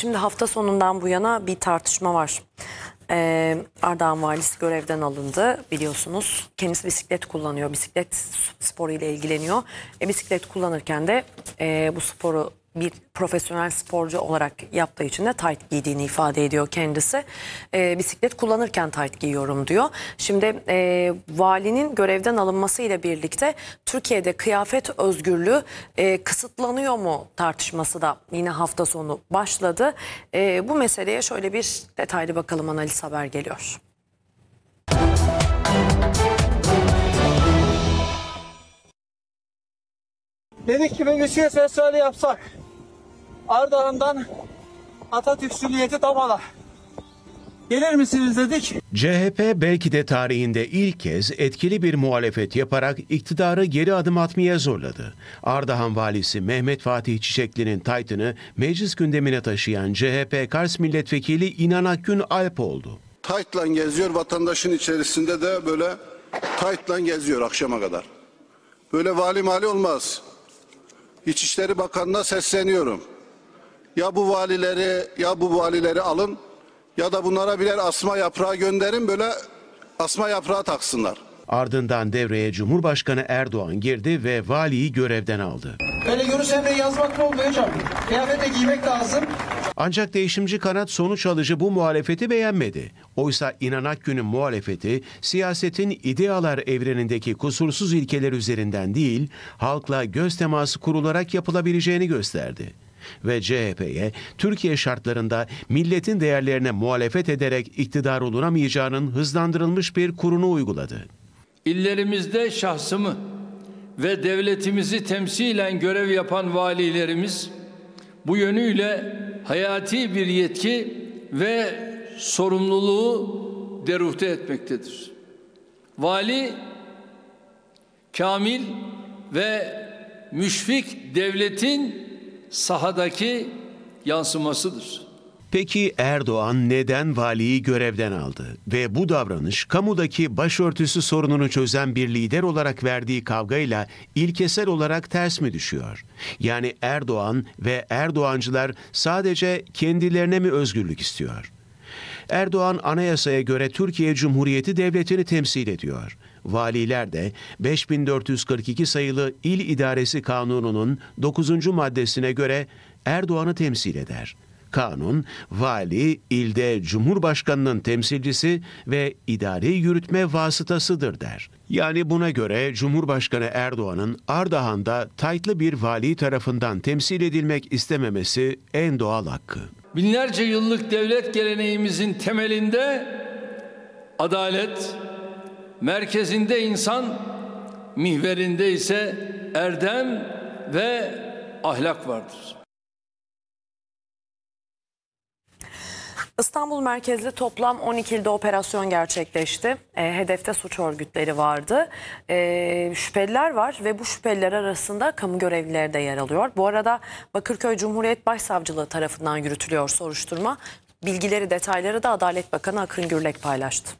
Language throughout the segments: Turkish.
Şimdi hafta sonundan bu yana bir tartışma var. Ardahan valisi görevden alındı biliyorsunuz. Kendisi bisiklet kullanıyor. Bisiklet sporu ile ilgileniyor. Bisiklet kullanırken de bu sporu bir profesyonel sporcu olarak yaptığı için de tayt giydiğini ifade ediyor kendisi. Bisiklet kullanırken tayt giyiyorum diyor. Şimdi valinin görevden alınması ile birlikte Türkiye'de kıyafet özgürlüğü kısıtlanıyor mu tartışması da yine hafta sonu başladı. Bu meseleye şöyle bir detaylı bakalım, analiz haber geliyor. Dedik ki bir bisiklet festivali yapsak. Ardahan'dan Atatürk Süliyeti Damala. Gelir misiniz dedik. CHP belki de tarihinde ilk kez etkili bir muhalefet yaparak iktidarı geri adım atmaya zorladı. Ardahan valisi Mehmet Fatih Çiçekli'nin taytını meclis gündemine taşıyan CHP Kars Milletvekili İnan Akgün Alp oldu. Taytla geziyor, vatandaşın içerisinde de böyle taytla geziyor akşama kadar. Böyle vali mali olmaz. İçişleri Bakanı'na sesleniyorum. Ya bu valileri alın ya da bunlara birer asma yaprağı gönderin, böyle asma yaprağı taksınlar. Ardından devreye Cumhurbaşkanı Erdoğan girdi ve valiyi görevden aldı. Öyle görüş emri yazmak mı olmuyor hocam? Kıyafet de giymek lazım. Ancak değişimci kanat sonuç alıcı bu muhalefeti beğenmedi. Oysa İnan Akgün'ün muhalefeti siyasetin idealar evrenindeki kusursuz ilkeler üzerinden değil, halkla göz teması kurularak yapılabileceğini gösterdi. Ve CHP'ye Türkiye şartlarında milletin değerlerine muhalefet ederek iktidar olunamayacağının hızlandırılmış bir kurunu uyguladı. İllerimizde şahsımı ve devletimizi temsilen görev yapan valilerimiz bu yönüyle hayati bir yetki ve sorumluluğu deruhte etmektedir. Vali, kamil ve müşfik devletin sahadaki yansımasıdır. Peki Erdoğan neden valiyi görevden aldı? Ve bu davranış kamudaki başörtüsü sorununu çözen bir lider olarak verdiği kavgayla ilkesel olarak ters mi düşüyor? Yani Erdoğan ve Erdoğancılar sadece kendilerine mi özgürlük istiyor? Erdoğan anayasaya göre Türkiye Cumhuriyeti Devleti'ni temsil ediyor. Valiler de 5442 sayılı İl İdaresi Kanunu'nun 9. maddesine göre Erdoğan'ı temsil eder. Kanun, vali ilde Cumhurbaşkanı'nın temsilcisi ve idari yürütme vasıtasıdır der. Yani buna göre Cumhurbaşkanı Erdoğan'ın Ardahan'da taytlı bir vali tarafından temsil edilmek istememesi en doğal hakkı. Binlerce yıllık devlet geleneğimizin temelinde adalet, merkezinde insan, mihverinde ise erdem ve ahlak vardır. İstanbul merkezli toplam 12 ilde operasyon gerçekleşti. Hedefte suç örgütleri vardı. Şüpheliler var ve bu şüpheliler arasında kamu görevlileri de yer alıyor. Bu arada Bakırköy Cumhuriyet Başsavcılığı tarafından yürütülüyor soruşturma. Bilgileri, detayları da Adalet Bakanı Akın Gürlek paylaştı.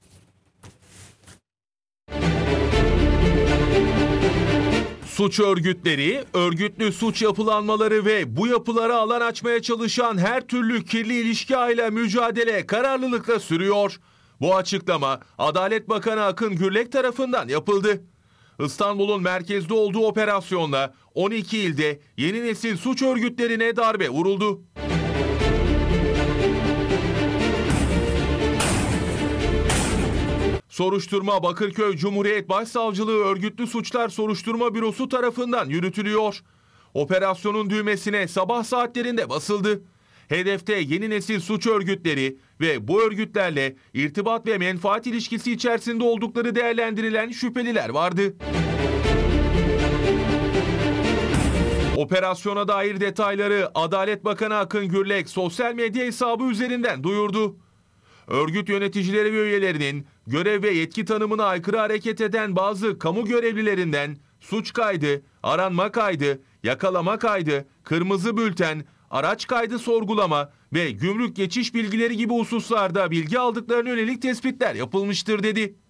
Suç örgütleri, örgütlü suç yapılanmaları ve bu yapılara alan açmaya çalışan her türlü kirli ilişki ile mücadele kararlılıkla sürüyor. Bu açıklama Adalet Bakanı Akın Gürlek tarafından yapıldı. İstanbul'un merkezde olduğu operasyonla 12 ilde yeni nesil suç örgütlerine darbe vuruldu. Soruşturma Bakırköy Cumhuriyet Başsavcılığı Örgütlü Suçlar Soruşturma Bürosu tarafından yürütülüyor. Operasyonun düğmesine sabah saatlerinde basıldı. Hedefte yeni nesil suç örgütleri ve bu örgütlerle irtibat ve menfaat ilişkisi içerisinde oldukları değerlendirilen şüpheliler vardı. Operasyona dair detayları Adalet Bakanı Akın Gürlek sosyal medya hesabı üzerinden duyurdu. Örgüt yöneticileri ve üyelerinin görev ve yetki tanımına aykırı hareket eden bazı kamu görevlilerinden suç kaydı, aranma kaydı, yakalama kaydı, kırmızı bülten, araç kaydı sorgulama ve gümrük geçiş bilgileri gibi hususlarda bilgi aldıklarına yönelik tespitler yapılmıştır dedi.